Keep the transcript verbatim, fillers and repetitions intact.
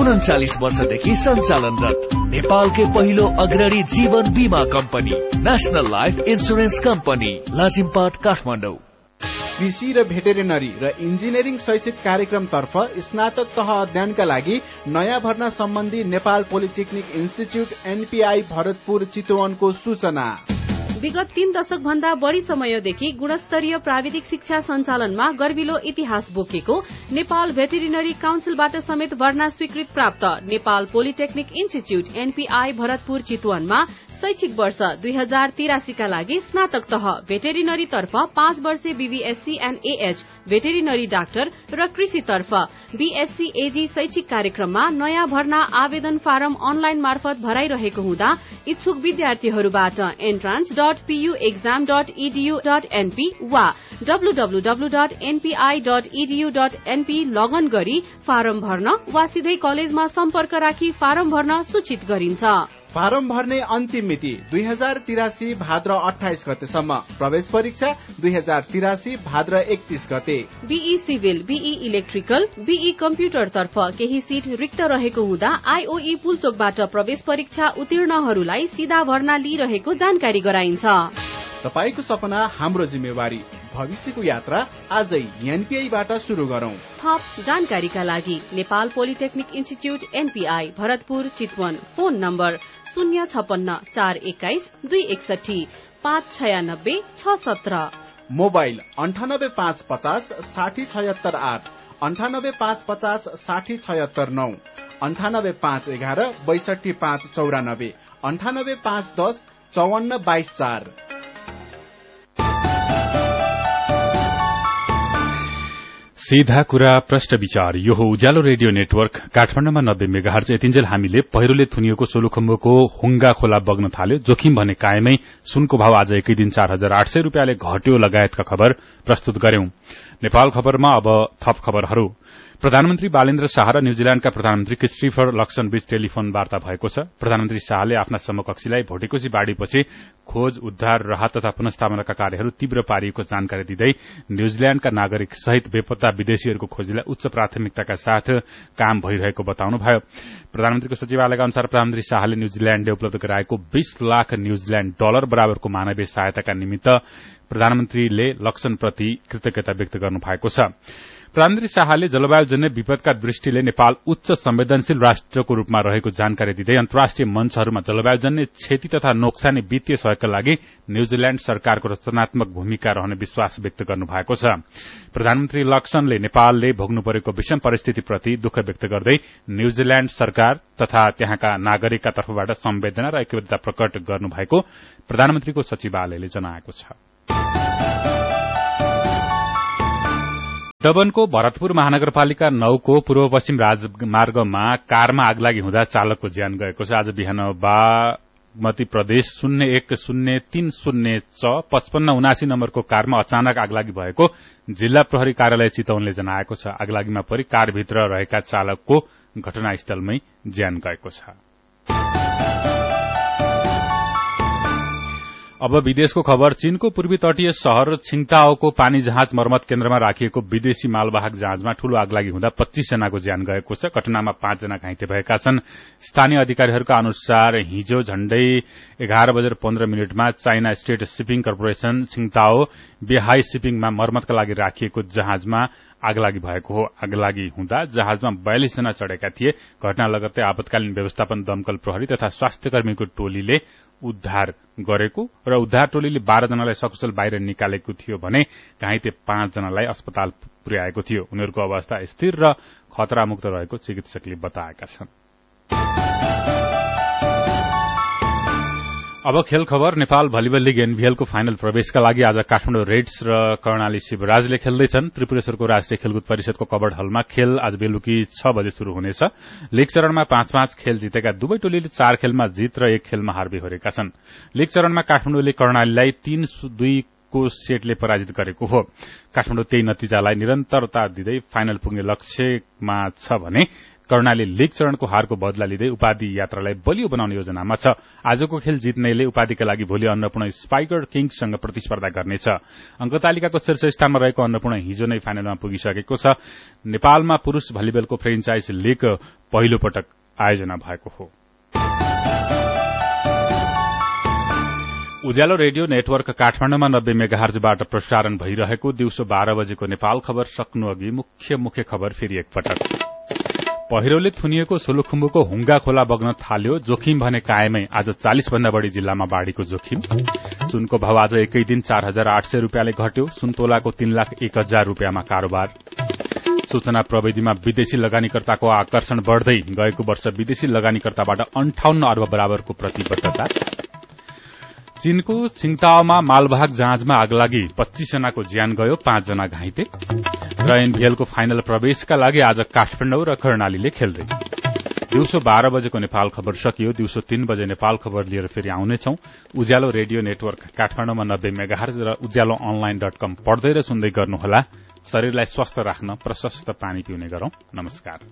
उन्चालिस वर्षदेखि सञ्चालनरत नेपालकै पहिलो अग्रणी जीवन बीमा company national life insurance company Lazimpat Kathmandu. कृषि र भेटेरिनरी र इन्जिनियरिङ शैक्षिक कार्यक्रम तर्फ स्नातक तह अध्ययनका लागि नयाँ भर्ना सम्बन्धी Nepal polytechnic institute NPI Bharatpur चितवनको सूचना। विगत तीन दशक भन्दा बढ़ी समयदेखि गुणस्तरीय प्राविधिक शिक्षा सञ्चालनमा गर्विलो इतिहास बोकेको नेपाल भेटेरिनरी काउन्सिलबाट समेत भर्ना स्वीकृत प्राप्त Nepal polytechnic institute NPI Bharatpur चितवनमा शैक्षिक वर्ष दुई हजार तिरासीका लागि स्नातक तह भेटेरिनरी तर्फ पाँच वर्षे BVSc and AH veterinary doctor र कृषि तर्फ बीएससी एजी शैक्षिक कार्यक्रममा नयाँ भर्ना आवेदन फारम अनलाइन मार्फत भराइरहेको हुँदा इच्छुक विद्यार्थीहरूबाट entrance dot PU exam dot EDU dot NP वा डब्लूडब्लूडब्लू dot NPI dot EDU dot NP लगन गरी फारम भर्न वा सिधै कलेजमा सम्पर्क राखी फारम भर्न सूचित गरिन्छ। फारम भर्ने अन्तिम मिति दुई हजार तिरासी भाद्र अठाइस गतेसम्म। प्रवेश परीक्षा दुई हजार तिरासी भाद्र एकतीस गते। Be civil, be electrical, be computer तर्फ केही सीट रिक्त रहेको हुँदा आईओई पुलचोकबाट प्रवेश परीक्षा उत्तीर्णहरूलाई सीधा भर्ना लिइरहेको जानकारी गराइन्छ। तपाईको सपना हाम्रो जिम्मेवारी, भविष्यको यात्रा आजै एनपीआईबाट शुरू गरौं। थप जानकारीका लागि Nepal polytechnic institute NPI Bharatpur Chitwan, phone number शून्य छपन्न चार एक्काइस दुई एकसठी पाँच छयानब्बे छ सत्र, मोबाइल अन्ठानब्बे पाँच पचास साठी छयत्तर आठ, अन्ठानब्बे पाँच पचास साठी छयत्तर नौ, अन्ठानब्बे पाँच एघार बैसठी पाँच चौरानब्बे, अन्ठानब्बे पाँच दस चौवन्न बाइस चार। सीधा कुरा प्रश्न विचार। यो हो उज्यालो रेडियो नेटवर्क काठमाडौँमा नब्बे मेगाहर्ज। यतिन्जेल हामीले पहिरोले थुनिएको सोलुखुम्बुको हुङ्गा खोला बग्न थाल्यो, जोखिम भने कायमै, सुनको भाव आज एकै दिन चार हजार आठ सय रुपियाँले घट्यो लगायतका खबर प्रस्तुत गर्यौं। नेपाल खबरमा अब थप खबरहरू। प्रधानमन्त्री बालेन्द्र शाह र न्यूजील्याण्डका प्रधानमन्त्री क्रिस्टोफर लक्सन बीच टेलिफोन वार्ता भएको छ। प्रधानमन्त्री शाहले आफ्ना समकक्षीलाई भोटेकोशी बाढ़ीपछि खोज, उद्धार, राहत तथा पुनर्स्थापनाका कार्यहरू तीव्र पारिएको जानकारी दिँदै न्यूजील्याण्डका नागरिक सहित बेपत्ता विदेशीहरूको खोजीलाई उच्च प्राथमिकताका साथ काम भइरहेको बताउनुभयो। प्रधानमन्त्रीको सचिवालयका अनुसार प्रधानमन्त्री शाहले न्यूजील्याण्डले उपलब्ध गराएको बीस लाख न्यूजील्याण्ड डलर बराबरको मानवीय सहायताका निमित्त प्रधानमन्त्रीले लक्सनप्रति कृतज्ञता व्यक्त गर्नुभएको छ। प्रधानमन्त्री शाहले जलवायुजन्य विपदका दृष्टिले नेपाल उच्च संवेदनशील राष्ट्रको रूपमा रहेको जानकारी दिँदै अन्तर्राष्ट्रिय मञ्चहरूमा जलवायुजन्य क्षति तथा नोक्सानी वित्तीय सहयोगका लागि न्यूजील्याण्ड सरकारको रचनात्मक भूमिका रहने विश्वास व्यक्त गर्नुभएको छ। प्रधानमन्त्री लक्सनले नेपालले भोग्नु परेको विषम परिस्थितिप्रति दुःख व्यक्त गर्दै न्यूजील्याण्ड सरकार तथा त्यहाँका नागरिकका तर्फबाट संवेदना र ऐक्यबद्धता प्रकट गर्नुभएको प्रधानमन्त्रीको सचिवालयले जनाएको छ। डबनको भरतपुर महानगरपालिका नौको पूर्व पश्चिम राजमार्गमा कारमा आगलागी हुँदा चालकको ज्यान गएको छ। आज बिहान बागमती प्रदेश शून्य एक शून्य तीन शून्य छ पचपन्न उनासी नम्बरको कारमा अचानक आगलागी भएको जिल्ला प्रहरी कार्यालय चितवनले जनाएको छ। आगलागीमा परि कारभित्र रहेका चालकको घटनास्थलमै ज्यान गएको छ। अब विदेशको खबर। चीनको पूर्वी तटीय शहर छिङताओको पानी जहाज मर्मत केन्द्रमा राखिएको विदेशी मालवाहक जहाजमा ठूलो आगलागी हुँदा पच्चीस जनाको ज्यान गएको छ। घटनामा पाँचजना घाइते भएका छन्। स्थानीय अधिकारीहरूका अनुसार हिजो झण्डै एघार बजेर पन्ध्र मिनटमा चाइना स्टेट शिपिङ कर्पोरेशन छिङताओ बेहाई शिपिङमा मर्मतका लागि राखिएको जहाजमा आगलागी भएको हो। आगलागी हुँदा जहाजमा बयालिस जना चढेका थिए। घटना लगत्तै आपतकालीन व्यवस्थापन दमकल प्रहरी तथा स्वास्थ्यकर्मीको टोलीले उद्धार गरेको र उद्धार टोलीले बाह्र जनालाई सकुशल बाहिर निकालेको थियो भने घाइते पाँच जनालाई अस्पताल पुर्याएको थियो। उनीहरूको अवस्था स्थिर र खतरामुक्त रहेको चिकित्सकले बताएका छन्। अब खेल खबर। नेपाल भलिबल लीग एनभीएलको फाइनल प्रवेशका लागि आज काठमाडौँ रेड्स र कर्णाली शिवराजले खेल्दैछन्। त्रिपुरेश्वरको राष्ट्रिय खेलकुद परिषदको कबड हलमा खेल आज बेलुकी छ बजे शुरू हुनेछ। लीग चरणमा पाँच पाँच खेल जितेका दुवै टोलीले चार खेलमा जित र एक खेलमा हार बेहोरेका छन्। लीग चरणमा काठमाडौँले कर्णालीलाई तीन दुई को सेटले पराजित गरेको हो। काठमाडौँ त्यही नतिजालाई निरन्तरता दिँदै फाइनल पुग्ने लक्ष्यमा छ भने कर्णाली लीग चरणको हारको बदला लिँदै उपाधि यात्रालाई बलियो बनाउने योजनामा छ। आजको खेल जित्नेले उपाधिका लागि भोलि अन्नपूर्ण स्पाइकर किङ्ससँग प्रतिस्पर्धा गर्नेछ। अङ्कतालिकाको शीर्ष स्थानमा रहेको अन्नपूर्ण हिजो नै फाइनलमा पुगिसकेको छ। नेपालमा पुरूष भलिबलको फ्रेन्चाइज लीग पहिलो पटक आयोजना भएको हो। उज्यालो रेडियो नेटवर्क काठमाडौँमा नब्बे मेगाहर्जबाट प्रसारण भइरहेको दिउँसो बाह्र बजेको नेपाल खबर सक्नु अघि मुख्य मुख्य खबर फेरि एकपटक। पहिरोले थुनिएको सोलुखुम्बुको हुङ्गा खोला बग्न थाल्यो, जोखिम भने कायमै। आज चालिस भन्दा बढ़ी जिल्लामा बाढ़ीको जोखिम। सुनको भाव आज एकै दिन चार हजार आठ सय रूपियाँले घट्यो। सुन्तोलाको तीन लाख एक हजार रूपियाँमा कारोबार। सूचना प्रविधिमा विदेशी लगानीकर्ताको आकर्षण बढ़दै, गएको वर्ष विदेशी लगानीकर्ताबाट अन्ठाउन्न अर्ब बराबरको प्रतिबद्धता। चीनको छिङताओमा मालवाहक जहाजमा आगलागी, पच्चीस जनाको ज्यान गयो, पाँच जना घाइते। र एनभीएलको फाइनल प्रवेशका लागि आज काठमाडौँ र कर्णालीले खेल्दै। दिउँसो बाह्र बजेको नेपाल खबर सकियो। दिउँसो तीन बजे नेपाल खबर लिएर फेरि आउनेछौं। उज्यालो रेडियो नेटवर्क काठमाडौँमा नब्बे मेगाहर्ज र उज्यालो अनलाइन डट कम पढ्दै र सुन्दै गर्नुहोला। शरीरलाई स्वस्थ राख्न प्रशस्त पानी पिउने गरौं। नमस्कार।